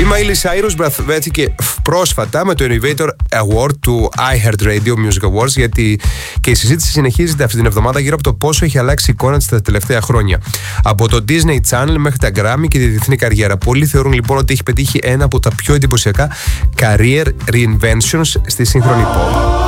Miley Cyrus βρέθηκε πρόσφατα με το Innovator Award του iHeartRadio Music Awards, γιατί και η συζήτηση συνεχίζεται αυτή την εβδομάδα γύρω από το πόσο έχει αλλάξει η εικόνα της τα τελευταία χρόνια. Από το Disney Channel μέχρι τα Grammy και τη διεθνή καριέρα. Πολλοί θεωρούν λοιπόν ότι έχει πετύχει ένα από τα πιο εντυπωσιακά career reinventions στη σύγχρονη pop.